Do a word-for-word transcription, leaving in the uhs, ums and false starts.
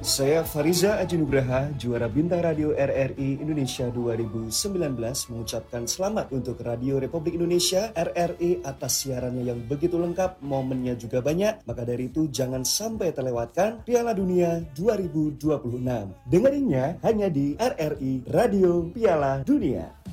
Saya Fariza Aji Nugraha, juara Bintang Radio R R I Indonesia dua ribu sembilan belas, mengucapkan selamat untuk Radio Republik Indonesia R R I atas siarannya yang begitu lengkap, momennya juga banyak. Maka dari itu jangan sampai terlewatkan Piala Dunia dua ribu dua puluh enam. Dengerinnya hanya di R R I Radio Piala Dunia.